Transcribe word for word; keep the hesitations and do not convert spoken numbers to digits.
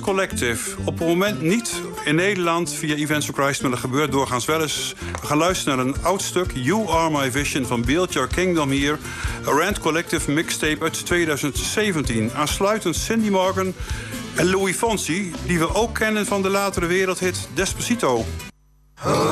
Collective. Op het moment niet in Nederland via Events for Christ, maar dat gebeurt doorgaans wel eens. We gaan luisteren naar een oud stuk, You Are My Vision van Build Your Kingdom hier. A Rand Collective mixtape uit tweeduizend zeventien. Aansluitend Cindy Morgan en Louis Fonsi, die we ook kennen van de latere wereldhit Despacito.